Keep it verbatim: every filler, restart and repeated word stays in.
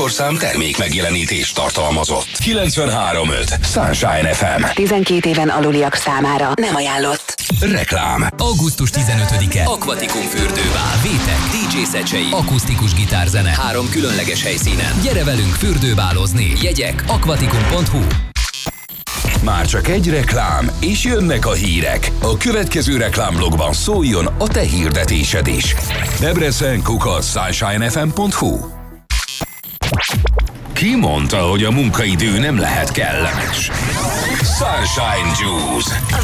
műsorszám termék megjelenítés tartalmazott. kilencvenhárom öt Sunshine ef em. tizenkét éven aluliak számára nem ajánlott. Reklám. augusztus tizenötödike. Aquaticum fürdőbál. Vétek, dé dzsé szecsei, akusztikus gitárzene. Három különleges helyszínen. Gyere velünk fürdőbálozni. Jegyek aquaticum pont hu. Már csak egy reklám, és jönnek a hírek. A következő reklámblogban szóljon a te hirdetésed is. Debrecen kukac sunshine f m pont hu. Ki mondta, hogy a munkaidő nem lehet kellemes? Sunshine Juice.